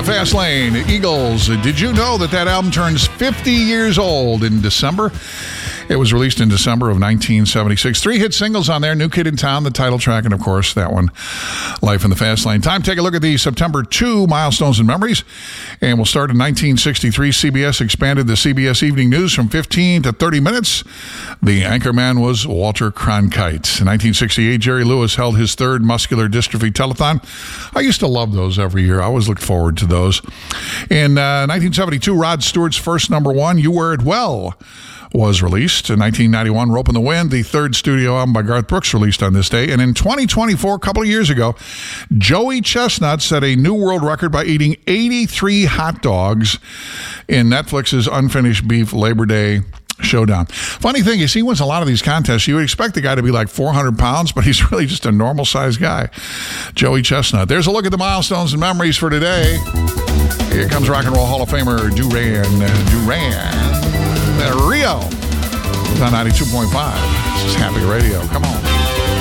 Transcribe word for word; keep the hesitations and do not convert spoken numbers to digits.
the Fast Lane, Eagles. Did you know that that album turns fifty years old in December? It was released in December of nineteen seventy-six. Three hit singles on there. New Kid in Town, the title track, and of course, that one, Life in the Fast Lane. Time to take a look at the September second milestones and memories. And we'll start in nineteen sixty-three. C B S expanded the C B S Evening News from fifteen to thirty minutes. The anchorman was Walter Cronkite. In nineteen sixty-eight, Jerry Lewis held his third muscular dystrophy telethon. I used to love those every year. I always looked forward to those. In uh, nineteen seventy-two, Rod Stewart's first number one, You Wear It Well, was released. In nineteen ninety-one, Rope in the Wind, the third studio album by Garth Brooks, released on this day. And in twenty twenty-four, a couple of years ago, Joey Chestnut set a new world record by eating eighty-three hot dogs in Netflix's Unfinished Beef Labor Day Showdown. Funny thing is, he wins a lot of these contests. You would expect the guy to be like four hundred pounds, but he's really just a normal-sized guy. Joey Chestnut. There's a look at the milestones and memories for today. Here comes Rock and Roll Hall of Famer Duran Duran. Rio on ninety-two point five. This is Happy Radio. Come on.